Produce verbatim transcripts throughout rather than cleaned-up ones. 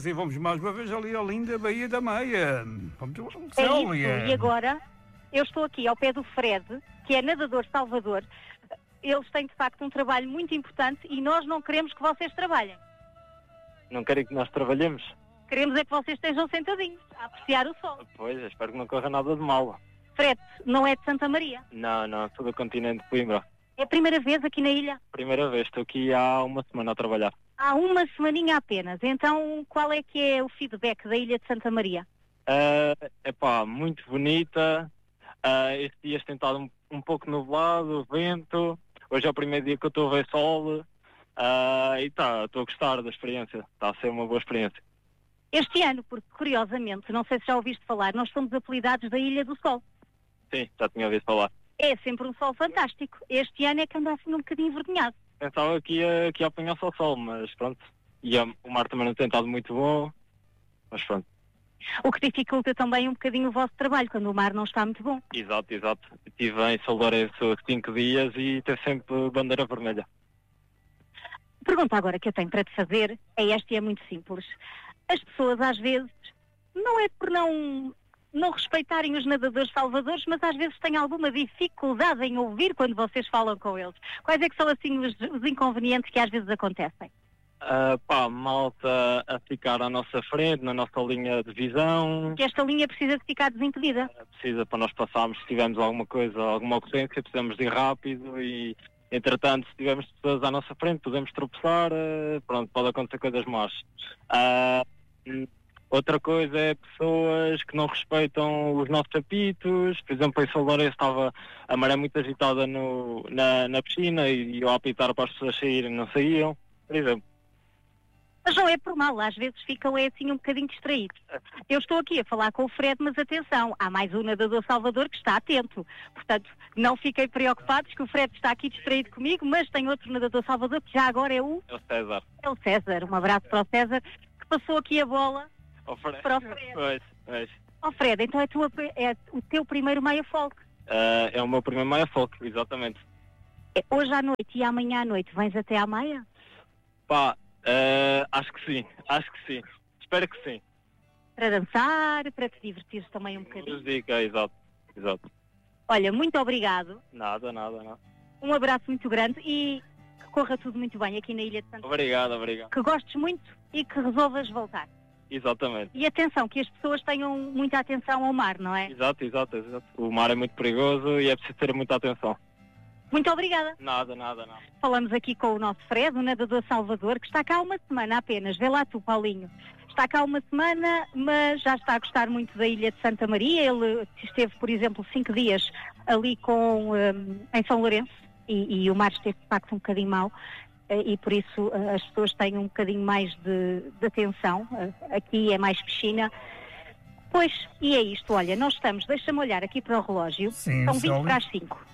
férias e vamos mais uma vez ali à linda Baía da Meia. Vamos ao É céu, isso. é. E agora, eu estou aqui ao pé do Fred, que é nadador Salvador. Eles têm, de facto, um trabalho muito importante e nós não queremos que vocês trabalhem. Não querem que nós trabalhemos? Queremos é que vocês estejam sentadinhos, a apreciar o sol. Pois, espero que não corra nada de mal. Fred, não é de Santa Maria? Não, não, sou do continente de Coimbra. É a primeira vez aqui na ilha? Primeira vez, estou aqui há uma semana a trabalhar. Há uma semaninha apenas. Então, qual é que é o feedback da ilha de Santa Maria? É uh, epá, muito bonita. Uh, este dia tem estado um, um pouco nublado, vento. Hoje é o primeiro dia que eu estou a ver sol. Uh, e tá, estou a gostar da experiência. Está a ser uma boa experiência. Este ano, porque curiosamente, não sei se já ouviste falar, nós somos apelidados da Ilha do Sol. Sim, já tinha ouvido falar. É sempre um sol fantástico. Este ano é que anda assim um bocadinho envergonhado. Pensava que ia, que ia apanhar só sol, mas pronto. E a, o mar também não tem estado muito bom, mas pronto. O que dificulta também um bocadinho o vosso trabalho, quando o mar não está muito bom. Exato, exato. Estive em São Lourenço cinco dias e teve sempre bandeira vermelha. A pergunta agora que eu tenho para te fazer é esta e é muito simples. As pessoas às vezes, não é por não... não respeitarem os nadadores salvadores, mas às vezes têm alguma dificuldade em ouvir quando vocês falam com eles. Quais é que são assim os, os inconvenientes que às vezes acontecem? Uh, pá, malta a ficar à nossa frente, na nossa linha de visão. Que esta linha precisa de ficar desimpedida. Uh, precisa para nós passarmos, se tivermos alguma coisa, alguma ocorrência, precisamos de ir rápido e, entretanto, se tivermos pessoas à nossa frente, podemos tropeçar, uh, pronto, pode acontecer coisas más. Uh, Outra coisa é pessoas que não respeitam os nossos apitos. Por exemplo, em São Lourenço estava a maré muito agitada no, na, na piscina e eu a apitar para as pessoas saírem, não saíam, por exemplo. Mas não é por mal, às vezes ficam é, assim um bocadinho distraídos. Eu estou aqui a falar com o Fred, mas atenção, há mais um nadador Salvador que está atento. Portanto, não fiquem preocupados que o Fred está aqui distraído comigo, mas tem outro nadador Salvador que já agora é o... É o César. É o César. Um abraço para o César, que passou aqui a bola... Oh, Fred. Para o Fred. Pois, pois. Oh, Fred, então é, tua, é o teu primeiro Maia Folk? Uh, é o meu primeiro Maia Folk, exatamente. É hoje à noite e amanhã à noite vens até à Maia? Pá, uh, acho que sim, acho que sim. Espero que sim. Para dançar, para te divertires também um bocadinho. Dica, exato, exato. Olha, muito obrigado. Nada, nada, nada. Um abraço muito grande e que corra tudo muito bem aqui na Ilha de Santa Maria. Obrigado, obrigado. Que gostes muito e que resolvas voltar. Exatamente. E atenção, que as pessoas tenham muita atenção ao mar, não é? Exato, exato, exato. O mar é muito perigoso e é preciso ter muita atenção. Muito obrigada. Nada, nada, nada. Falamos aqui com o nosso Fred, o nadador Salvador, que está cá há uma semana apenas. Vê lá tu, Paulinho. Está cá há uma semana, mas já está a gostar muito da Ilha de Santa Maria. Ele esteve, por exemplo, cinco dias ali com, um, em São Lourenço e, e o mar esteve, de facto, um bocadinho mau. E por isso as pessoas têm um bocadinho mais de, de atenção. Aqui é mais piscina. Pois, e é isto, olha, nós estamos, deixa-me olhar aqui para o relógio, Sim, são vinte Sólia. para as cinco.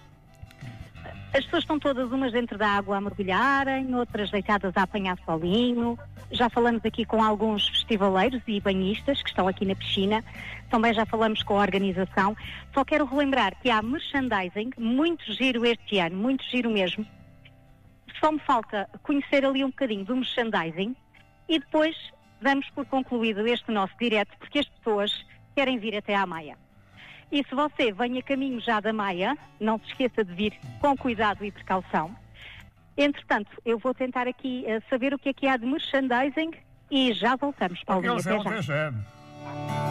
As pessoas estão todas umas dentro da água a mergulharem, outras deitadas a apanhar solinho. Já falamos aqui com alguns festivaleiros e banhistas que estão aqui na piscina. Também já falamos com a organização. Só quero relembrar que há merchandising, muito giro este ano, muito giro mesmo. Só me falta conhecer ali um bocadinho do merchandising e depois damos por concluído este nosso direto, porque as pessoas querem vir até à Maia. E se você vem a caminho já da Maia, não se esqueça de vir com cuidado e precaução. Entretanto, eu vou tentar aqui uh, saber o que é que há de merchandising e já voltamos, Paulinho, Ok, até já. até já.